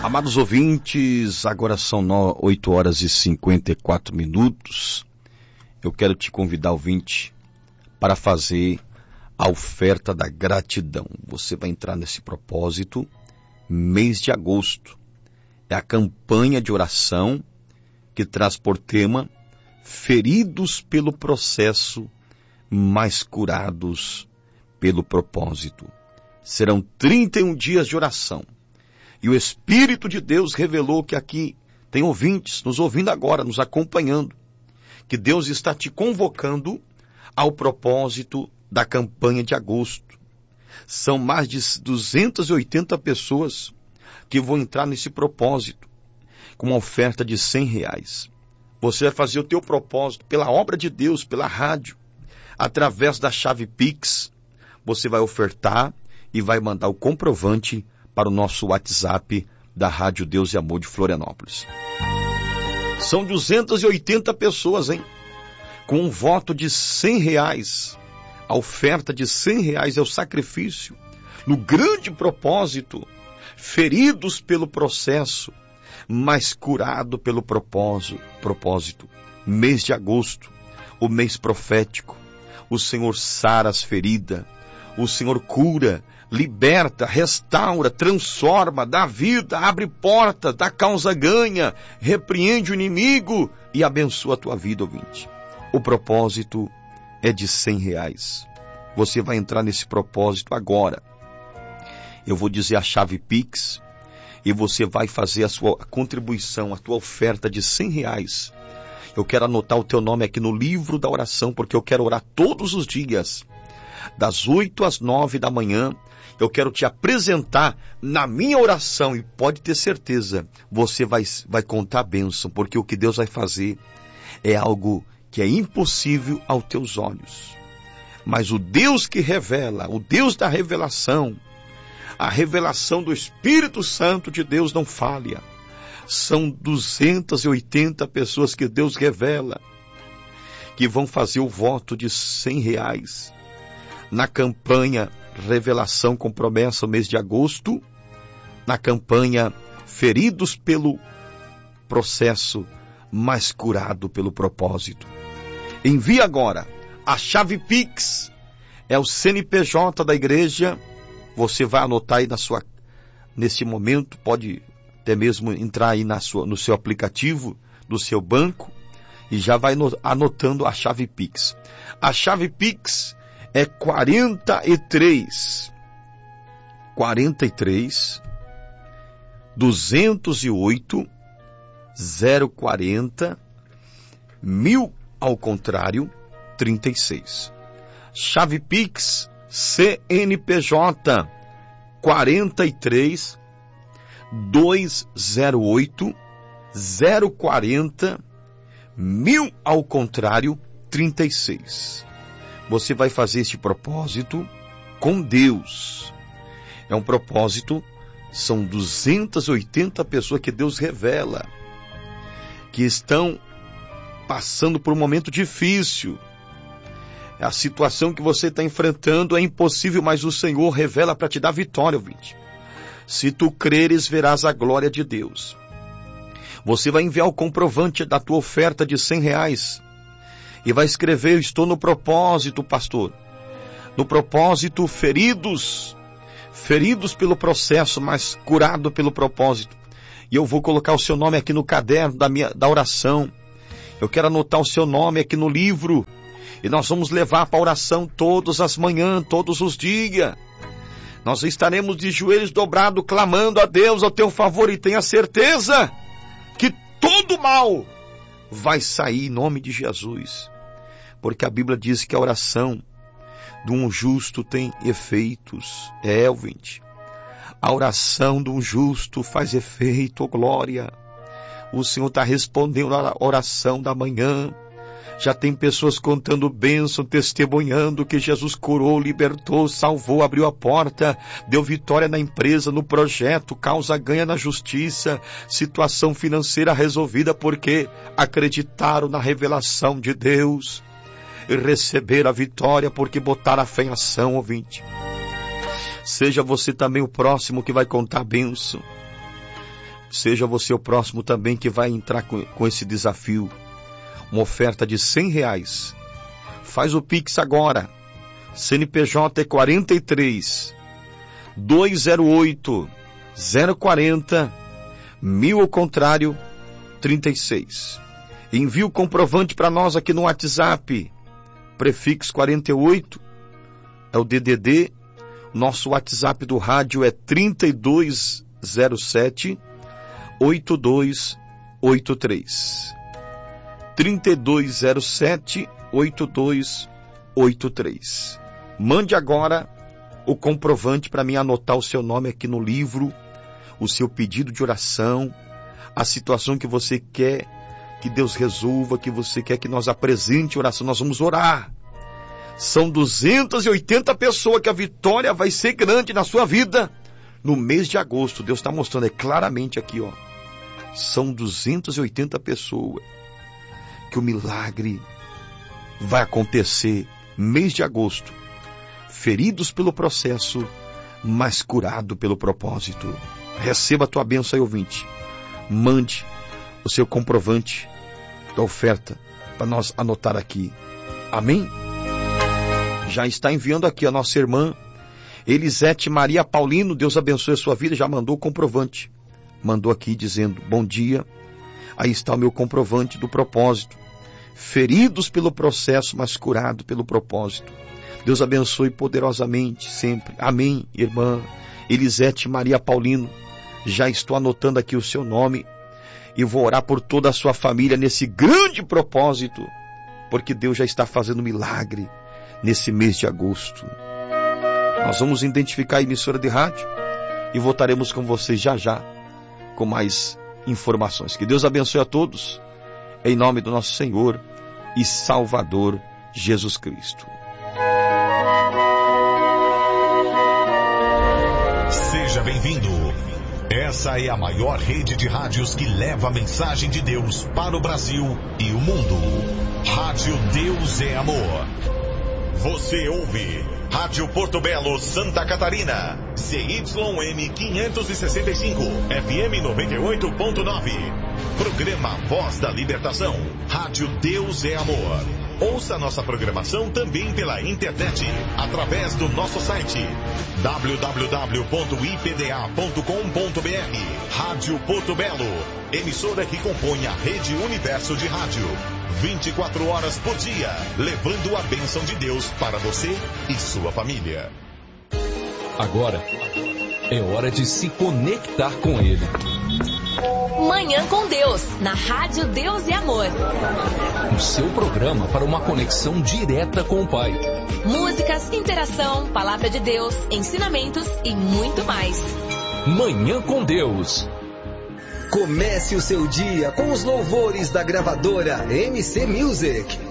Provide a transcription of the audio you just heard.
Amados ouvintes, agora são 8 horas e 54 minutos. Eu quero te convidar, ouvinte, para fazer a oferta da gratidão. Você vai entrar nesse propósito, mês de agosto. É a campanha de oração que traz por tema feridos pelo processo, mas curados pelo propósito. Serão 31 dias de oração. E o Espírito de Deus revelou que aqui tem ouvintes nos ouvindo agora, nos acompanhando, que Deus está te convocando ao propósito da campanha de agosto. São mais de 280 pessoas que vão entrar nesse propósito, com uma oferta de R$100. Você vai fazer o teu propósito pela obra de Deus, pela rádio, através da chave Pix. Você vai ofertar e vai mandar o comprovante para o nosso WhatsApp da Rádio Deus e Amor de Florianópolis. São 280 pessoas, hein? Com um voto de R$100. A oferta de R$100 é o sacrifício, no grande propósito, feridos pelo processo, mas curado pelo propósito. Mês de agosto, o mês profético. O Senhor sara as feridas, o Senhor cura, liberta, restaura, transforma, dá vida, abre porta, dá causa ganha, repreende o inimigo e abençoa a tua vida, ouvinte. O propósito é de R$100. Você vai entrar nesse propósito agora. Eu vou dizer a chave Pix e você vai fazer a sua contribuição, a tua oferta de R$100. Eu quero anotar o teu nome aqui no livro da oração, porque eu quero orar todos os dias, das 8 às 9 da manhã. Eu quero te apresentar na minha oração e pode ter certeza, você vai contar a bênção, porque o que Deus vai fazer é algo que é impossível aos teus olhos. Mas o Deus que revela, o Deus da revelação, a revelação do Espírito Santo de Deus não falha. São 280 pessoas que Deus revela, que vão fazer o voto de R$100 na campanha Revelação com Promessa, mês de agosto, na campanha Feridos pelo Processo, mas Curado pelo Propósito. Envie agora a chave Pix, é o CNPJ da igreja. Você vai anotar aí nesse momento, pode até mesmo entrar aí no seu aplicativo do seu banco e já vai anotando a chave Pix. A chave Pix é 43 208 040 1000 ao contrário 36. Chave Pix CNPJ 43 208 040 1000 ao contrário 36. Você vai fazer este propósito com Deus. É um propósito, são 280 pessoas que Deus revela, que estão passando por um momento difícil. A situação que você está enfrentando é impossível, mas o Senhor revela para te dar vitória, ouvinte. Se tu creres, verás a glória de Deus. Você vai enviar o comprovante da tua oferta de R$100 e vai escrever: estou no propósito, pastor. No propósito, feridos pelo processo, mas curado pelo propósito. E eu vou colocar o seu nome aqui no caderno da oração. Eu quero anotar o seu nome aqui no livro. E nós vamos levar para a oração todas as manhãs, todos os dias. Nós estaremos de joelhos dobrados, clamando a Deus ao teu favor, e tenha certeza que todo mal vai sair em nome de Jesus. Porque a Bíblia diz que a oração de um justo tem efeitos. Ouvinte, a oração de um justo faz efeito, glória. O Senhor está respondendo a oração da manhã. Já tem pessoas contando bênção, testemunhando que Jesus curou, libertou, salvou, abriu a porta, deu vitória na empresa, no projeto, causa ganha na justiça, situação financeira resolvida porque acreditaram na revelação de Deus e receberam a vitória porque botaram a fé em ação, ouvinte. Seja você também o próximo que vai contar a bênção. Seja você o próximo também que vai entrar com esse desafio. Uma oferta de R$100. Faz o Pix agora. CNPJ é 43 208 040 1000 ao contrário 36. Envie o comprovante para nós aqui no WhatsApp. Prefixo 48 é o DDD. Nosso WhatsApp do rádio é 3207 8283. 3207 8283. Mande agora o comprovante para mim anotar o seu nome aqui no livro, o seu pedido de oração, a situação que você quer que Deus resolva, que você quer que nós apresente oração. Nós vamos orar. São 280 pessoas que a vitória vai ser grande na sua vida no mês de agosto. Deus está mostrando claramente aqui, ó. São 280 pessoas que o milagre vai acontecer mês de agosto. Feridos pelo processo, mas curado pelo propósito. Receba a tua bênção aí, ouvinte. Mande o seu comprovante da oferta para nós anotar aqui. Amém? Já está enviando aqui a nossa irmã Elisete Maria Paulino. Deus abençoe a sua vida. Já mandou o comprovante. Mandou aqui dizendo: bom dia. Aí está o meu comprovante do propósito. Feridos pelo processo, mas curado pelo propósito. Deus abençoe poderosamente sempre. Amém, irmã Elisete Maria Paulino. Já estou anotando aqui o seu nome e vou orar por toda a sua família nesse grande propósito, porque Deus já está fazendo milagre nesse mês de agosto. Nós vamos identificar a emissora de rádio e voltaremos com vocês já já com mais informações. Que Deus abençoe a todos, em nome do nosso Senhor e Salvador Jesus Cristo. Seja bem-vindo. Essa é a maior rede de rádios que leva a mensagem de Deus para o Brasil e o mundo. Rádio Deus é Amor. Você ouve Rádio Porto Belo, Santa Catarina, CYM 565, FM 98.9. Programa Voz da Libertação. Rádio Deus é Amor. Ouça nossa programação também pela internet, através do nosso site www.ipda.com.br. Rádio Porto Belo, emissora que compõe a Rede Universo de Rádio. 24 horas por dia, levando a bênção de Deus para você e sua família. Agora é hora de se conectar com Ele. Manhã com Deus, na Rádio Deus e Amor. O seu programa para uma conexão direta com o Pai. Músicas, interação, palavra de Deus, ensinamentos e muito mais. Manhã com Deus. Comece o seu dia com os louvores da gravadora MC Music.